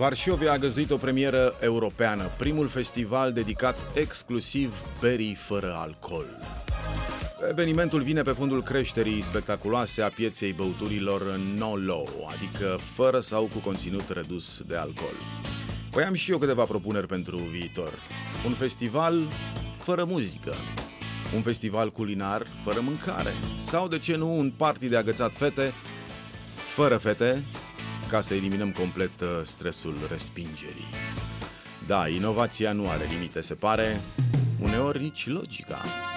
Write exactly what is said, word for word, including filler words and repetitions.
Varșovia a găzduit o premieră europeană, primul festival dedicat exclusiv berii fără alcool. Evenimentul vine pe fondul creșterii spectaculoase a pieței băuturilor no-low, adică fără sau cu conținut redus de alcool. Păi am și eu câteva propuneri pentru viitor. Un festival fără muzică, un festival culinar fără mâncare sau, de ce nu, un party de agățat fete fără fete, ca să eliminăm complet stresul respingerii. Da, inovația nu are limite, se pare, uneori nici logica.